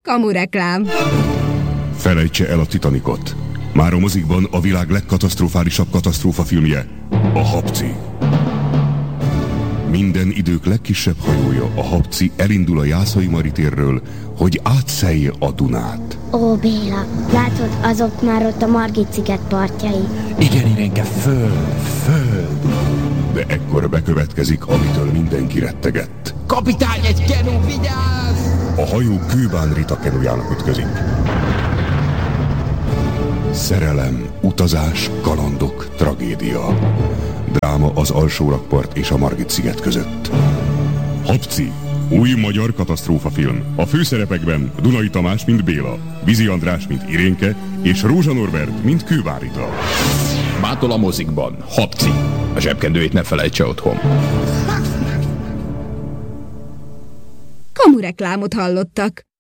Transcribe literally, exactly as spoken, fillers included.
Kamureklám. Felejtse el a Titanicot. Már a mozikban a világ legkatasztrofálisabb katasztrófafilmje, a Habci. Minden idők legkisebb hajója, a Habci elindul a Jászai Mari térről, hogy átszelje a Dunát. Ó, Béla, látod, azok már ott a Margit-sziget partjai. Igen, Irénke, föld, föld. De ekkor bekövetkezik, amitől mindenki rettegett. Kapitány, egy kenú, vigyázz! A hajó Kőbán Rita kenujának ütközik. Szerelem, utazás, kalandok, tragédia. Dráma az Alsó-rakpart és a Margit-sziget között. Habci, új magyar katasztrófafilm. A főszerepekben Dunai Tamás, mint Béla, Vizi András, mint Irénke, és Rózsa Norbert, mint Kőbán Rita. Mától a mozikban, Habci. A zsebkendőjét ne felejtse otthon. Kamureklámot hallottak.